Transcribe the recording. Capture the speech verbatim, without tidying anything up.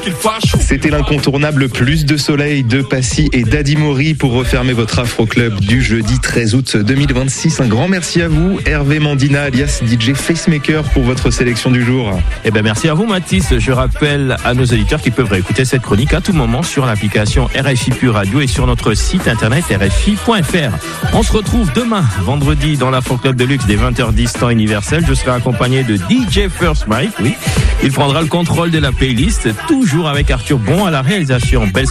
C'était l'incontournable Plus de Soleil de Passy et Daddy Mori pour refermer votre Afro Club du jeudi treize août deux mille vingt-six. Un grand merci à vous, Hervé Mandina, alias D J Facemaker, pour votre sélection du jour. Eh ben merci à vous, Mathis. Je rappelle à nos auditeurs qu'ils peuvent réécouter cette chronique à tout moment sur l'application R F I Pure Radio et sur notre site internet R F I point F R. On se retrouve demain, vendredi, dans l'Afro Club de Luxe des vingt heures dix temps universel. Je serai accompagné de D J First Mike, oui. Il prendra le contrôle de la playlist, toujours avec Arthur Bon à la réalisation. Belle